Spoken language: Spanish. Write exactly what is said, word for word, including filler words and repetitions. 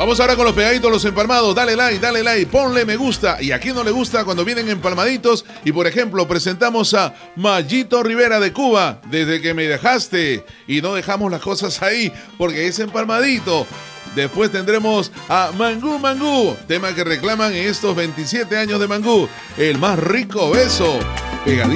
Vamos ahora con los pegaditos, los empalmados. Dale like, dale like, ponle me gusta. Y a quien no le gusta cuando vienen empalmaditos. Y por ejemplo, presentamos a Mayito Rivera de Cuba. Desde que me dejaste. Y no dejamos las cosas ahí porque es empalmadito. Después tendremos a Mangú Mangú, tema que reclaman en estos veintisiete años de Mangú. El más rico beso. Pegadito.